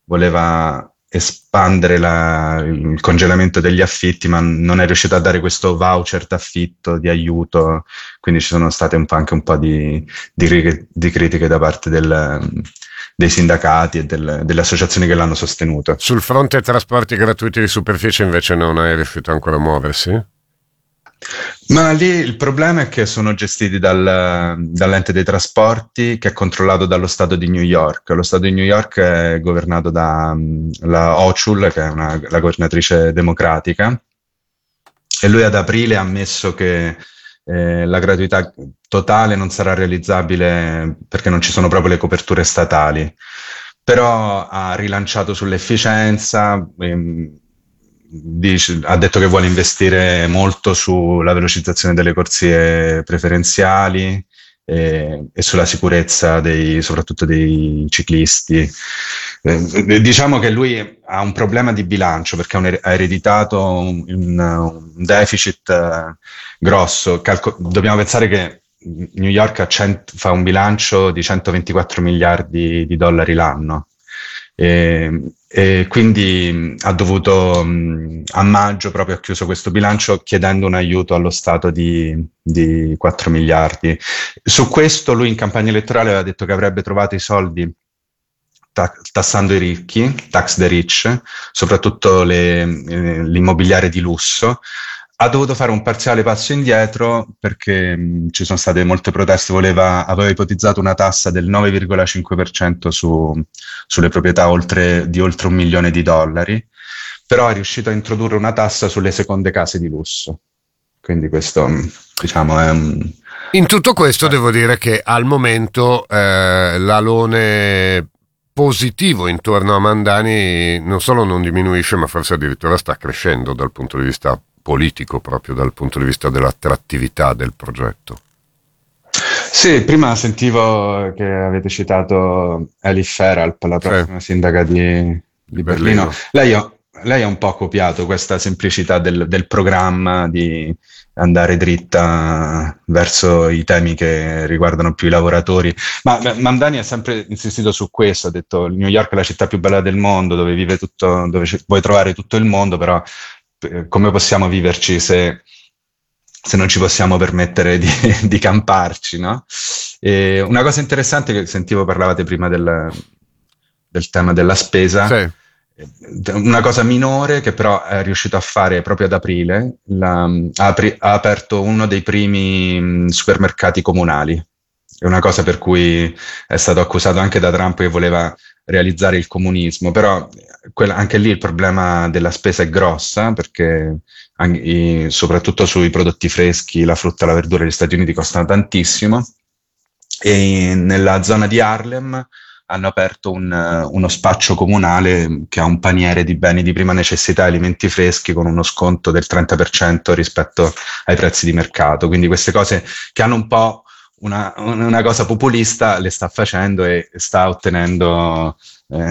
voleva espandere il congelamento degli affitti, ma non è riuscito a dare questo voucher d'affitto, di aiuto, quindi ci sono state anche un po' di critiche da parte dei sindacati e delle associazioni che l'hanno sostenuto. Sul fronte trasporti gratuiti di superficie invece non è riuscito ancora a muoversi? Ma lì il problema è che sono gestiti dall'ente dei trasporti, che è controllato dallo Stato di New York. Lo Stato di New York è governato dalla Hochul, che è la governatrice democratica, e lui ad aprile ha ammesso che la gratuità totale non sarà realizzabile perché non ci sono proprio le coperture statali. Però ha rilanciato sull'efficienza, ha detto che vuole investire molto sulla velocizzazione delle corsie preferenziali e sulla sicurezza soprattutto dei ciclisti. Diciamo che lui ha un problema di bilancio perché ha ereditato un deficit grosso. Dobbiamo pensare che New York fa un bilancio di 124 miliardi di dollari l'anno. E quindi ha dovuto, a maggio proprio ha chiuso questo bilancio chiedendo un aiuto allo Stato di 4 miliardi. Su questo lui in campagna elettorale aveva detto che avrebbe trovato i soldi tassando i ricchi, tax the rich, soprattutto l'immobiliare di lusso. Ha dovuto fare un parziale passo indietro perché ci sono state molte proteste, aveva ipotizzato una tassa del 9,5% sulle proprietà di oltre $1 milione, però è riuscito a introdurre una tassa sulle seconde case di lusso. Quindi questo, diciamo, è un... In tutto questo devo dire che al momento l'alone positivo intorno a Mandani non solo non diminuisce, ma forse addirittura sta crescendo dal punto di vista politico, proprio dal punto di vista dell'attrattività del progetto. Sì, prima sentivo che avete citato Elif Feralp, la prossima sindaca di Berlino. Lei ha un po' copiato questa semplicità del programma di andare dritta verso i temi che riguardano più i lavoratori. Ma Mandani ha sempre insistito su questo, ha detto New York è la città più bella del mondo, dove vive tutto, puoi trovare tutto il mondo, però come possiamo viverci se non ci possiamo permettere di camparci, no? E una cosa interessante che sentivo parlavate prima del tema della spesa, sì. Una cosa minore che però è riuscito a fare proprio ad aprile, ha aperto uno dei primi supermercati comunali. È una cosa per cui è stato accusato anche da Trump che voleva realizzare il comunismo, però anche lì il problema della spesa è grossa perché soprattutto sui prodotti freschi, la frutta e la verdura degli Stati Uniti costano tantissimo, e nella zona di Harlem hanno aperto uno spaccio comunale che ha un paniere di beni di prima necessità, alimenti freschi, con uno sconto del 30% rispetto ai prezzi di mercato. Quindi queste cose che hanno un po' una cosa populista le sta facendo e sta ottenendo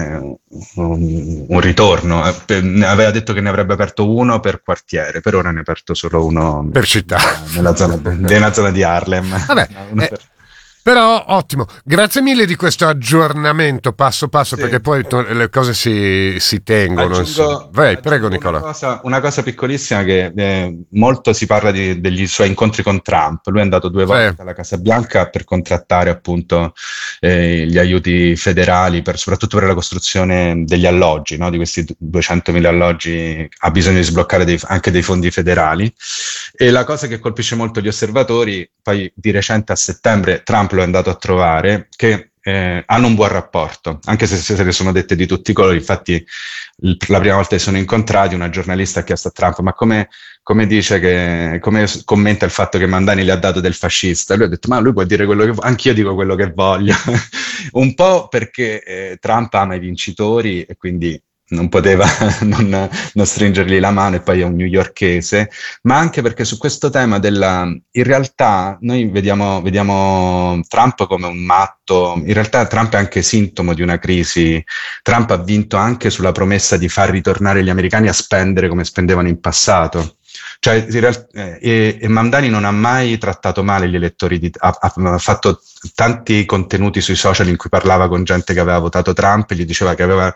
un ritorno. Aveva detto che ne avrebbe aperto uno per quartiere, per ora ne ha aperto solo uno per città, nella zona di Harlem. Vabbè, però ottimo, grazie mille di questo aggiornamento passo passo, sì. Perché poi le cose si tengono. Vai, prego Nicola. Una cosa piccolissima che molto si parla degli suoi incontri con Trump. Lui è andato 2 volte alla Casa Bianca per contrattare appunto gli aiuti federali soprattutto per la costruzione degli alloggi, no? Di questi 200.000 alloggi ha bisogno di sbloccare anche dei fondi federali. E la cosa che colpisce molto gli osservatori, poi di recente a settembre Trump lo è andato a trovare, che hanno un buon rapporto, anche se ne sono dette di tutti i colori. Infatti la prima volta che sono incontrati, una giornalista ha chiesto a Trump ma come commenta il fatto che Mandani le ha dato del fascista, e lui ha detto ma lui può dire quello che vuole, anch'io dico quello che voglio. Un po' perché Trump ama i vincitori e quindi non poteva non stringergli la mano, e poi è un newyorkese, ma anche perché su questo tema in realtà noi vediamo Trump come un matto. In realtà Trump è anche sintomo di una crisi. Trump ha vinto anche sulla promessa di far ritornare gli americani a spendere come spendevano in passato. Cioè, e Mandani non ha mai trattato male gli elettori, ha fatto tanti contenuti sui social in cui parlava con gente che aveva votato Trump e gli diceva che aveva